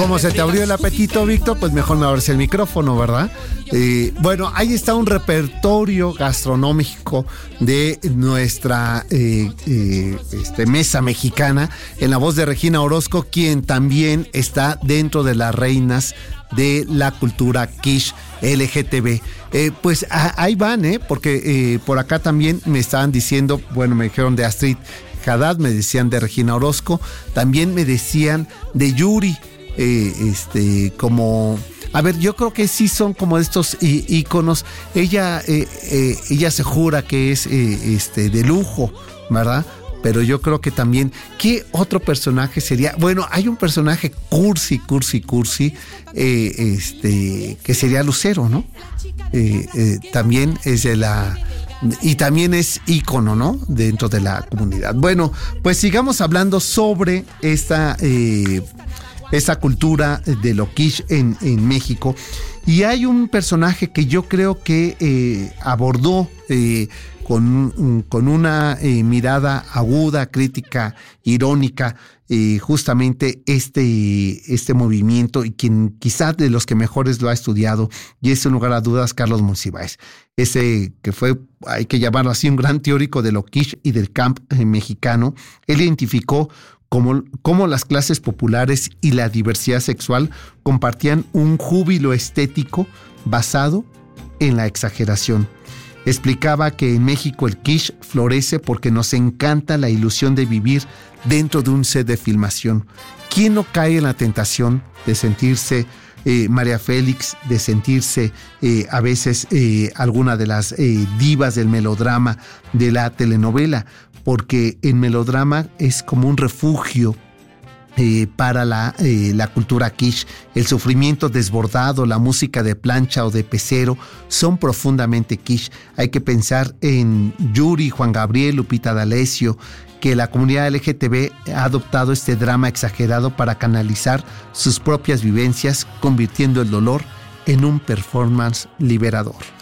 Como se te abrió el apetito, Víctor, pues mejor me abres el micrófono, ¿verdad? Bueno, ahí está un repertorio gastronómico de nuestra mesa mexicana, en la voz de Regina Orozco, quien también está dentro de las reinas de la cultura quiche LGTB. Pues ahí van, porque por acá también me estaban diciendo, bueno, me dijeron de Astrid Haddad, me decían de Regina Orozco, también me decían de Yuri, como... A ver, yo creo que sí son como estos íconos. Ella se jura que es de lujo, ¿verdad? Pero yo creo que también, ¿qué otro personaje sería? Bueno, hay un personaje cursi, que sería Lucero, ¿no? También es de la... Y también es ícono, ¿no? Dentro de la comunidad. Bueno, pues sigamos hablando sobre esta cultura de lo quiche en México. Y hay un personaje que yo creo que abordó con una mirada aguda, crítica, irónica, justamente este movimiento, y quien quizás de los que mejores lo ha estudiado, y es sin lugar a dudas Carlos Monsiváis. Ese que fue, hay que llamarlo así, un gran teórico de lo quiche y del camp mexicano. Él identificó cómo las clases populares y la diversidad sexual compartían un júbilo estético basado en la exageración. Explicaba que en México el quiche florece porque nos encanta la ilusión de vivir dentro de un set de filmación. ¿Quién no cae en la tentación de sentirse María Félix, de sentirse a veces alguna de las divas del melodrama, de la telenovela? Porque el melodrama es como un refugio para la cultura quiche. El sufrimiento desbordado, la música de plancha o de pecero son profundamente quiche. Hay que pensar en Yuri, Juan Gabriel, Lupita D'Alessio, que la comunidad LGTB ha adoptado este drama exagerado para canalizar sus propias vivencias, convirtiendo el dolor en un performance liberador.